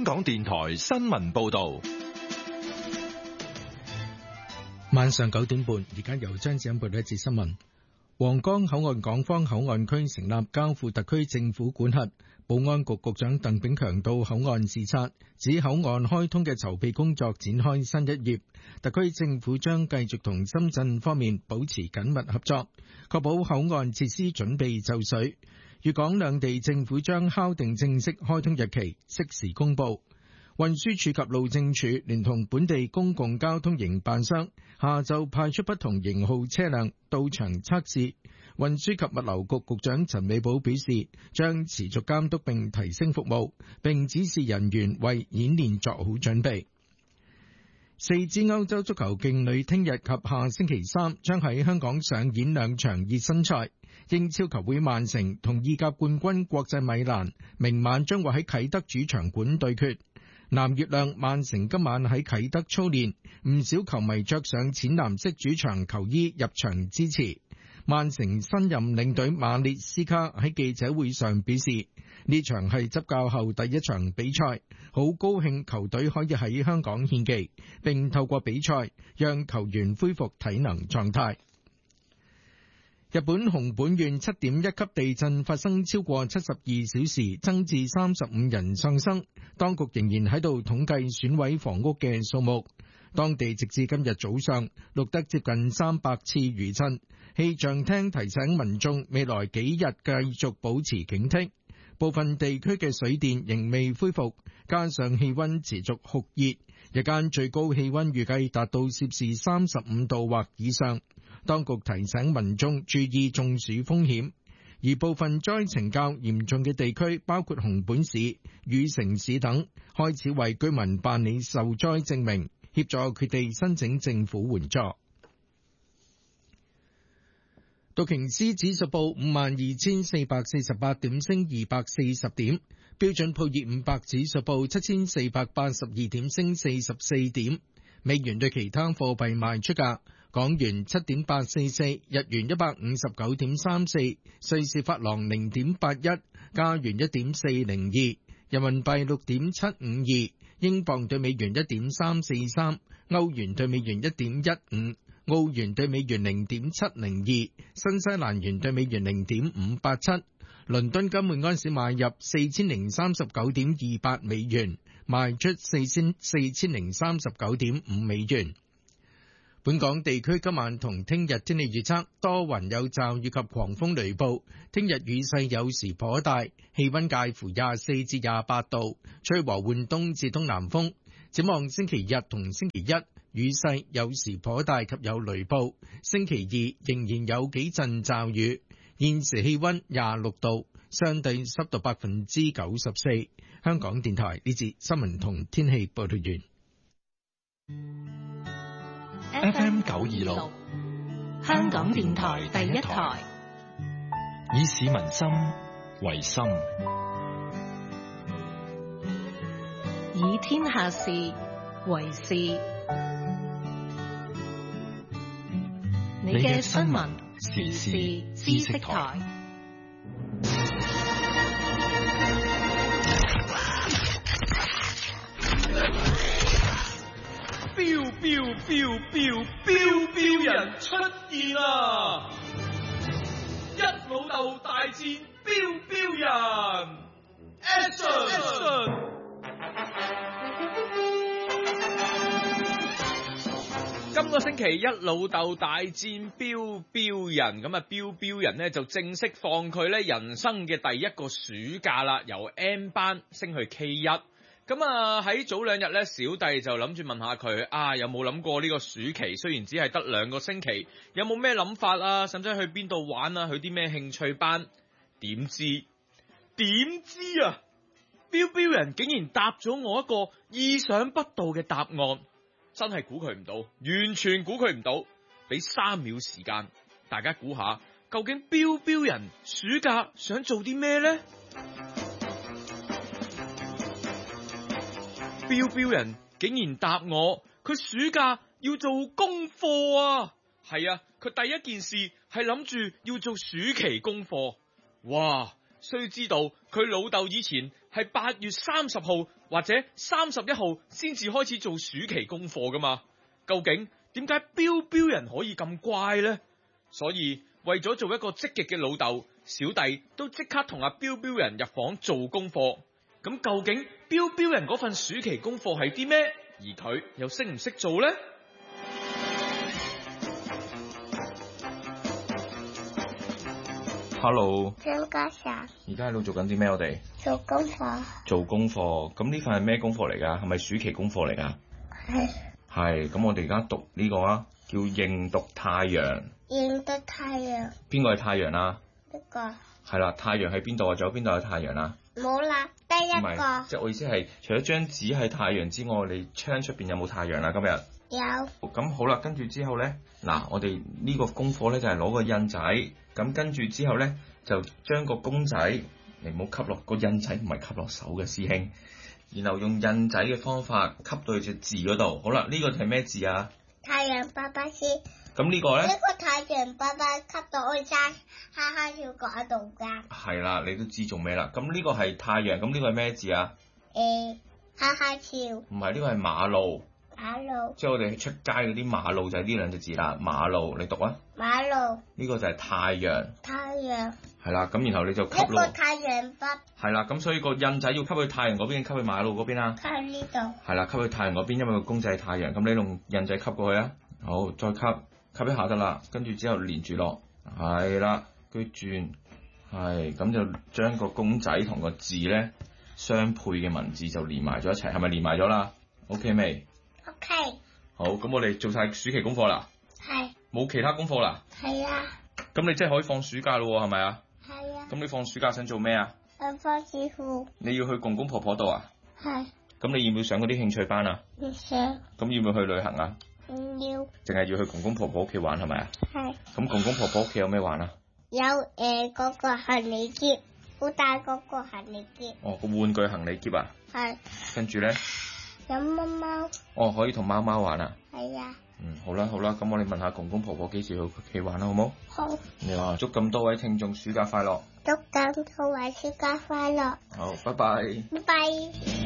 香港電台新聞報道。 晚上9點半，而家由張子欣報道一節新聞。皇崗口岸港方口岸區成立，交付特區政府管轄。保安局局長鄧炳強到口岸視察，指口岸開通嘅籌備工作展開新一頁。特區政府將繼續同深圳方面保持緊密合作，確保口岸設施準備就緒。粵港兩地政府將敲定正式開通日期，適時公佈。運輸署及路政署聯同本地公共交通營辦商，下晝派出不同型號車輛到場測試。運輸及物流局局長陳美寶表示，將持續監督並提升服務，並指示人員為演練作好準備。4支歐洲足球勁旅聽日及下星期三將喺香港上演兩場熱身賽。英超球會曼城同意甲冠軍國際米蘭明晚將會喺啟德主場館對決。藍月亮曼城今晚喺啟德操練，唔少球迷着上淺藍色主場球衣入場支持。曼城新任領隊馬列斯卡喺記者會上表示，呢場係執教後第一場比賽，好高興球隊可以喺香港獻技，並透過比賽讓球員恢復體能狀態。日本熊本縣7.1級地震發生超過72小時，增至35人喪生。當局仍然喺度統計損毀房屋嘅數目。當地直至今日早上錄得接近300次餘震。氣象廳提醒民眾未來幾日繼續保持警惕。部分地區嘅水電仍未恢復，加上氣溫持續酷熱，日間最高氣溫預計達到攝氏35度或以上。當局提醒民眾注意中暑風險，而部分災情較嚴重嘅地區，包括熊本市、羽城市等，開始為居民辦理受災證明，協助佢哋申請政府援助。道瓊斯指數報52,448點，升240點；標準普爾500指數報7,482點，升44點。美元對其他貨幣賣出價：港元7.844，日元159.34，瑞士法郎0.81，加元1.402，人民幣6.752，英鎊對美元1.343，歐元對美元1.15，澳元對美元0.702，新西蘭元對美元0.587。倫敦金每安士買入4039.28美元，賣出4039.5美元。本港地區今晚同聽日天氣預測，多雲有驟雨及狂風雷暴，聽日雨勢有時頗大，氣溫介乎24至28度，吹和緩東至東南風。展望星期日同星期一，雨勢有時頗大及有雷暴，星期二仍然有幾陣驟雨。現時氣溫26度，相對濕度94%。香港電台呢節新聞同天氣報道完。 FM 926， 香港電台第一台， 以市民心為心， 以天下事為事。你嘅新聞時事知識台。 標人出現啦！一老豆大戰標人 ，Action！ 今個星期一老豆大戰標人，咁啊標人呢就正式放佢咧人生嘅第一個暑假啦，由 M 班升去 K1。咁啊喺早兩日咧，小弟就諗住問下佢有冇諗過呢個暑期雖然只係得2個星期，有冇咩諗法啊？甚至去邊度玩啊？去啲咩興趣班？點知啊？標人竟然答咗我一個意想不到嘅答案，真係估佢唔到，完全估佢唔到。俾3秒時間，大家估下究竟標人暑假想做啲咩呢？標人竟然答我，佢暑假要做功課啊！係啊，佢第一件事係諗住要做暑期功課。哇！須知道佢老豆以前係8月30號或者31號先至開始做暑期功課噶嘛？究竟點解標標人可以咁乖呢？所以為咗做一個積極嘅老豆，小弟都即刻同阿標標人入房做功課。咁究竟標標人嗰份暑期功課係啲咩？而佢又識唔識做呢？Hello， 張家祥， 而家喺度做緊啲咩？我哋做功課， 做功課。咁呢份係咩功課嚟㗎？係咪暑期功課嚟㗎？係。咁我哋而家讀呢個啊，叫認讀太陽。 認讀太陽。 邊個係太陽啊？ 呢個。係啦，太陽喺邊度啊？仲有邊度有太陽啊？ 冇啦，得一個。 唔係，即係我意思係，除咗張紙係太陽之外，你窗出邊有冇太陽啊？今日有。 咁好啦，跟住之後咧，嗱，我哋呢個功課咧就係攞個印仔，咁跟住之後咧就將個公仔，你唔好吸落個印仔，唔係吸落手嘅師兄，然後用印仔嘅方法吸到隻字嗰度。好啦，呢個係咩字啊？ 太陽爸爸先。 咁呢個咧？ 呢個太陽爸爸吸到去山哈哈跳嗰度㗎。係啦，你都知做咩啦？咁呢個係太陽，咁呢個係咩字啊？ 哈哈跳。唔係， 呢個係馬路。 馬路。 即係我哋出街嗰啲馬路就係呢兩隻字啦。馬路，你讀啊？ 馬路。呢個就係太陽。 太陽。係啦，咁然後你就吸咯。 呢個太陽爸。係啦，咁所以個印仔要吸去太陽嗰邊，吸去馬路嗰邊啊？ 吸喺呢度。係啦，吸去太陽嗰邊，因為個公仔係太陽。咁你用印仔吸過去啊？好，再吸一下得啦。跟住之後連住落，係啦，跟住轉，係咁就將個公仔同個字咧相配嘅文字就連埋咗一齊，係咪連埋咗啦 ？OK 未 ？OK。 好，咁我哋做晒暑期功課啦。 係。 冇其他功課啦。 係啊。 咁你即係可以放暑假咯，係咪啊？ 係啊。 咁你放暑假想做咩啊？ 想放師傅。 你要去公公婆婆度啊？ 係。 咁你要唔要上嗰啲興趣班啊？ 唔想。咁要唔要去旅行啊？ 唔要。淨係要去公公婆婆屋企玩係咪啊？ 係。咁公公婆婆屋企有咩玩啊？ 有嗰個行李篋，好大嗰個行李篋。 哦，個玩具行李篋啊？ 係。 跟住咧？ 有貓貓。 哦，可以同貓貓玩啊？ 係啊。 好啦，咁我哋問下公公婆婆幾時去屋企玩啦，好冇？ 好。 你話祝咁多位聽眾暑假快樂。 祝咁多位暑假快樂。 好，拜拜。 拜拜。